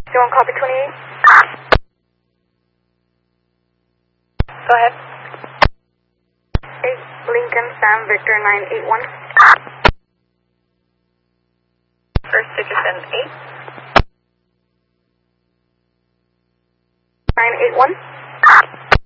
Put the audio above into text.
You want copy 28? Go ahead. 8 Lincoln Sam Victor 981. First digit and 8.